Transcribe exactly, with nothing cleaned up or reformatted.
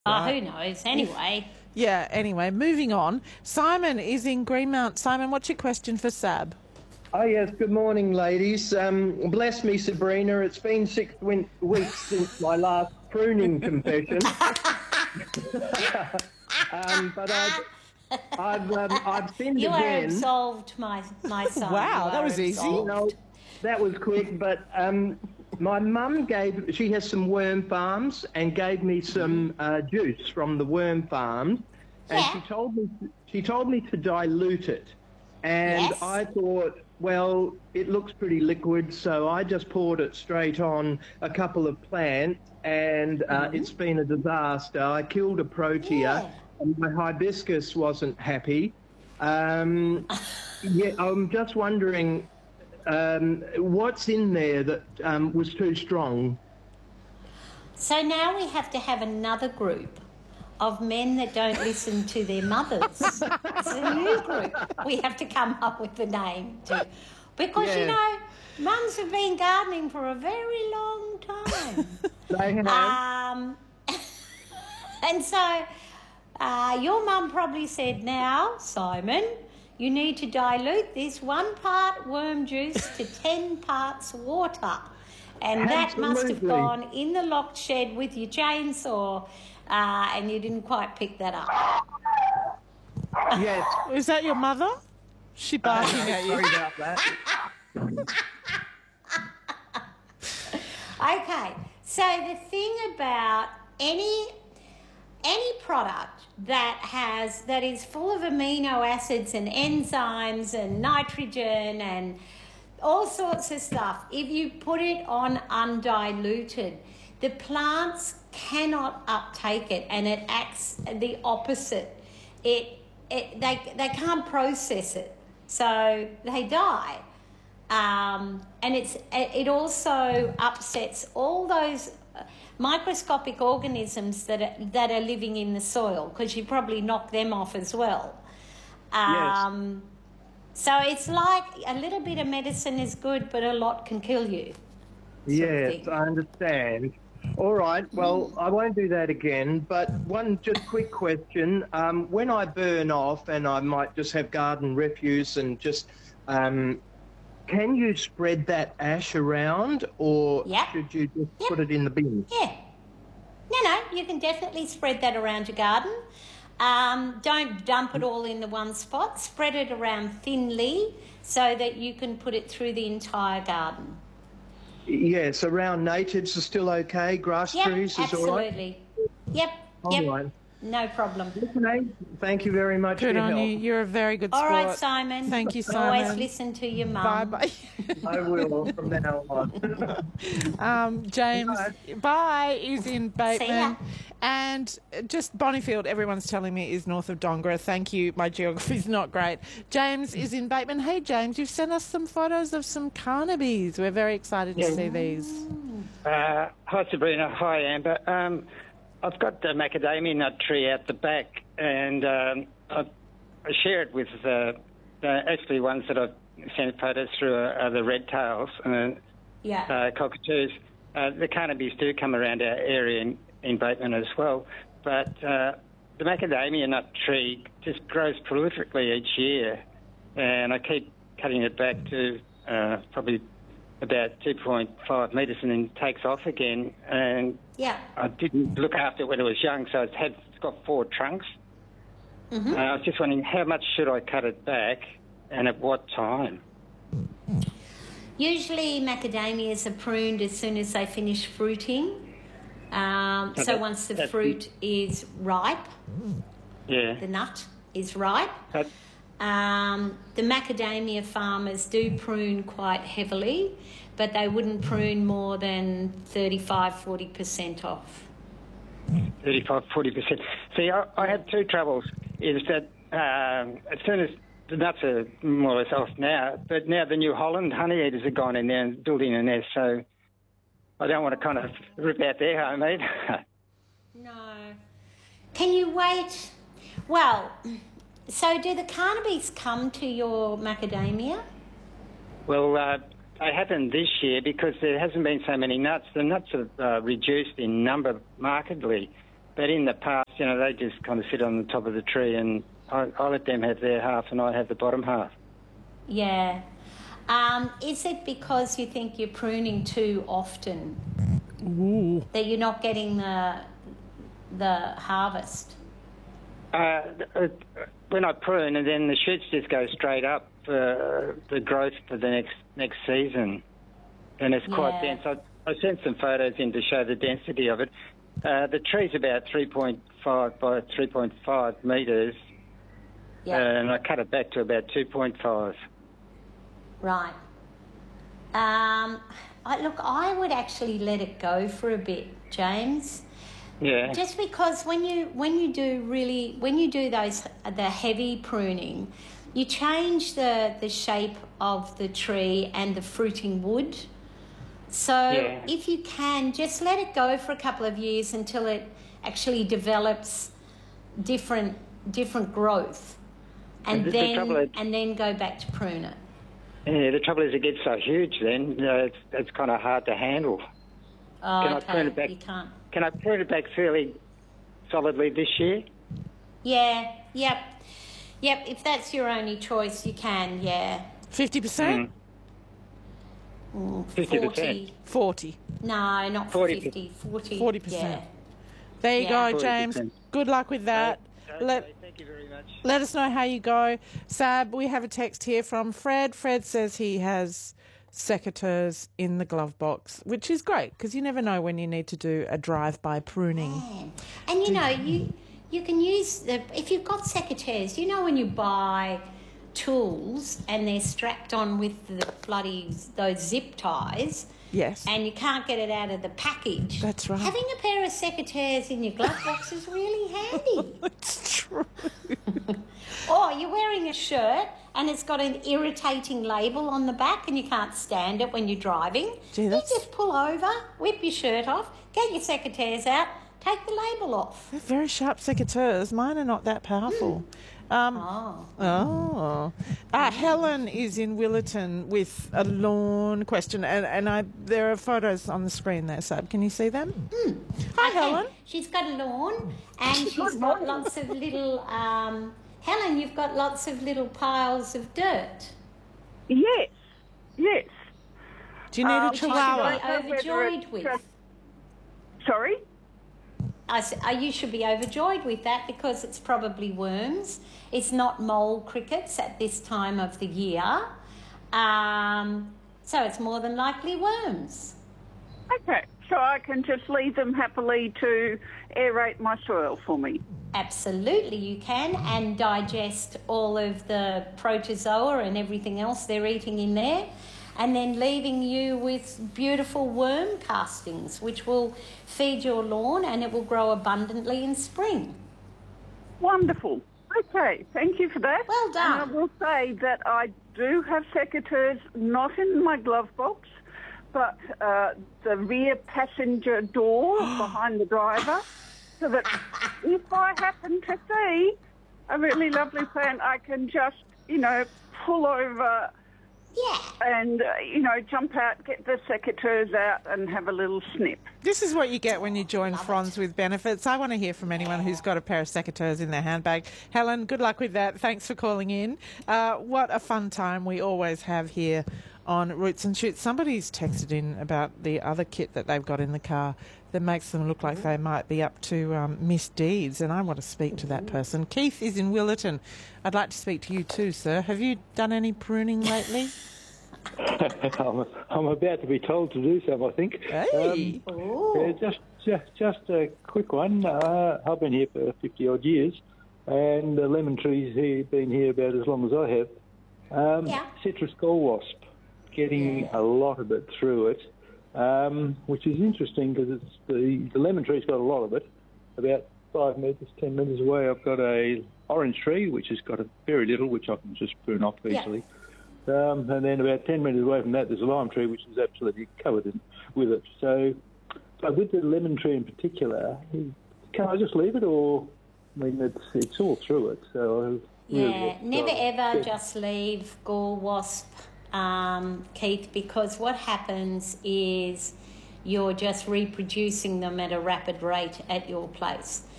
Oh, right? who knows? Anyway. Yeah, anyway, moving on. Simon is in Greenmount. Simon, what's your question for Sab? Oh, yes. Good morning, ladies. Um, bless me, Sabrina. It's been six win- weeks since my last pruning confession. um, but I've, I've, um, I've sinned You are again. absolved, my, my son. Wow, You that are was easy. absolved. No, that was quick, but um, my mum gave, she has some worm farms and gave me some uh, juice from the worm farms, and Yeah. she told me she told me to dilute it, and Yes. I thought, well, it looks pretty liquid, so I just poured it straight on a couple of plants, and uh, Mm-hmm. it's been a disaster. I killed a protea, Yeah. and my hibiscus wasn't happy. Um, yeah, I'm just wondering. Um, what's in there that um, was too strong? So now we have to have another group of men that don't listen to their mothers. It's a new group. We have to come up with a name to. Because, you Yeah. know, mums have been gardening for a very long time. They have. Um, and so uh, your mum probably said, now, Simon, you need to dilute this one part worm juice to ten parts water. And that must have Absolutely. gone in the locked shed with your chainsaw, uh, and you didn't quite pick that up. Yes. Is that your mother? She barking at you. Sorry about that. Okay, so the thing about any any product that has that is full of amino acids and enzymes and nitrogen and all sorts of stuff, if you put it on undiluted, the plants cannot uptake it, and it acts the opposite. It, it they they can't process it, so they die. Um, and it's it also upsets all those microscopic organisms that are, that are living in the soil, because you probably knock them off as well. Um, So it's like a little bit of medicine is good, but a lot can kill you. Yes, thing. I understand. All right, well, I won't do that again, but one just quick question. Um, when I burn off, and I might just have garden refuse and just, um, can you spread that ash around, or Yep. should you just Yep. put it in the bin? Yeah. No, no, you can definitely spread that around your garden. Um, don't dump it all in the one spot. Spread it around thinly so that you can put it through the entire garden. Yes, around natives are still okay, grass Yep, trees is all right? absolutely. Yep, All yep, right. no problem. Okay, thank you very much Good for your on help. you. You're a very good All sport. right, Simon. Thank you, Always Simon. listen to your mum. Bye-bye. I will from now on. Um, James, bye, is in Bateman. ya. And just Bonneyfield, everyone's telling me, is north of Dongra. Thank you. My geography's not great. James is in Bateman. Hey, James, you've sent us some photos of some carnabis. We're very excited to Yeah. see these. Uh, hi Sabrina, hi Amber. Um, I've got the macadamia nut tree out the back, and um, I, I share it with uh, uh, actually ones that I've sent photos through are, are the red tails and Yeah. uh, cockatoos. Uh, the cannabis do come around our area in, in Bateman as well, but uh, the macadamia nut tree just grows prolifically each year, and I keep cutting it back to uh, probably about two point five metres and then takes off again. And Yeah. I didn't look after it when it was young, so it's, had, it's got four trunks. Mm-hmm. Uh, I was just wondering, how much should I cut it back and at what time? Usually macadamias are pruned as soon as they finish fruiting. Um, So so that- once the that's- fruit is ripe, Yeah. the nut is ripe, That, um, the macadamia farmers do prune quite heavily, but they wouldn't prune more than thirty-five, forty percent off. thirty-five, forty percent. See, I, I had two troubles. Is that um, as soon as the nuts are more or less off now, but now the New Holland honey eaters have gone in there and building a nest, so I don't want to kind of rip out their home either. No. Can you wait? Well, so do the carnabis come to your macadamia? Well, uh, they happened this year because there hasn't been so many nuts. The nuts have uh, reduced in number markedly, But in the past, you know, they just kind of sit on the top of the tree, and I, I let them have their half and I have the bottom half. Yeah. Um, is it because you think you're pruning too often Ooh. that you're not getting the the harvest? Uh, uh, when I prune, and then the shoots just go straight up for the growth for the next next season, and it's quite Yeah. dense. I, I sent some photos in to show the density of it. Uh, the tree's about three point five by three point five metres, Yeah. and I cut it back to about two point five. Right. Um, I, look, I would actually let it go for a bit, James. Yeah. Just because when you when you do really when you do those the heavy pruning, you change the the shape of the tree and the fruiting wood. So Yeah. if you can, just let it go for a couple of years until it actually develops different different growth, and The- the then trouble is- and then go back to prune it. Yeah, the trouble is it gets so huge then, you know, it's, it's kind of hard to handle. Oh, Can I okay, prune it back? you can't. Can I prune it back fairly solidly this year? Yeah, yep, yep. If that's your only choice, you can. Yeah, fifty percent? Mm, fifty percent. forty. forty. No, not forty. fifty. Forty. forty percent. Yeah. There you Yeah. go, James. forty percent. Good luck with that. Okay, Let, thank you very much. let us know how you go. Sab, we have a text here from Fred. Fred says he has secateurs in the glove box, which is great because you never know when you need to do a drive-by pruning. Man. And you know, you you can use the if you've got secateurs. You know, when you buy tools and they're strapped on with the bloody those zip ties. Yes. And you can't get it out of the package. That's right. Having a pair of secateurs in your glove box is really handy. It's true. Or you're wearing a shirt and it's got an irritating label on the back and you can't stand it when you're driving. Gee, you that's- just pull over, whip your shirt off, get your secateurs out, take the label off. They're very sharp secateurs. Mine are not that powerful. Um, Oh. Oh. Uh, Helen is in Willerton with a lawn question, and, and I there are photos on the screen there, Sab. Can you see them? Hi, Helen. She's got a lawn and she's got lots of little... Um, Helen, you've got lots of little piles of dirt. Yes, yes. Do you need Uh, a which You should chihuahua? be Whether overjoyed it's with. just- Sorry? I s- uh, you should be overjoyed with that because it's probably worms. It's not mole crickets at this time of the year. Um, so it's more than likely worms. Okay, so I can just leave them happily to aerate my soil for me. Absolutely, you can, and digest all of the protozoa and everything else they're eating in there, and then leaving you with beautiful worm castings, which will feed your lawn and it will grow abundantly in spring. Wonderful. Okay, thank you for that. Well done. And I will say that I do have secateurs not in my glove box, but uh, the rear passenger door behind the driver, so that if I happen to see a really lovely plant, I can just, you know, pull over Yeah. and, uh, you know, jump out, get the secateurs out and have a little snip. This is what you get when you join Fronds with Benefits. I want to hear from anyone who's got a pair of secateurs in their handbag. Helen, good luck with that. Thanks for calling in. Uh, what a fun time we always have here on Roots and Shoots. Somebody's texted in about the other kit that they've got in the car that makes them look like they might be up to um, misdeeds, and I want to speak to that person. Keith is in Willerton. I'd like to speak to you too, sir. Have you done any pruning lately? I'm, I'm about to be told to do some, I think. Hey. Um, yeah, just, just, just a quick one. Uh, I've been here for fifty odd years, and the lemon tree's here, been here about as long as I have. Um, Yeah. Citrus gall wasp, getting a lot of it through it, um, which is interesting because it's the, the lemon tree's got a lot of it. About five metres, ten metres away, I've got a orange tree which has got a very little, which I can just prune off easily. Um, and then about ten metres away from that, there's a lime tree which is absolutely covered in, with it. So, but with the lemon tree in particular, can I just leave it, or I mean, it's it's all through it. So, I really Yeah, get- never so- ever yeah. just leave gall wasp, um, Keith, because what happens is you're just reproducing them at a rapid rate at your place.